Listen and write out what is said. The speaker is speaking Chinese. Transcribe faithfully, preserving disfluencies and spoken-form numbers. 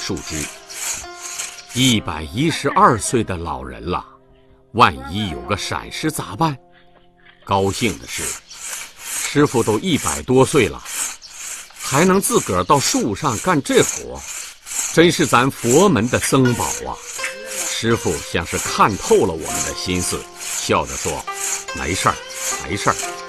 树枝。一百一十二岁的老人了，万一有个闪失咋办？高兴的是，师傅都一百多岁了，还能自个儿到树上干这活，真是咱佛门的僧宝啊！师傅像是看透了我们的心思，笑着说：“没事儿，没事儿。”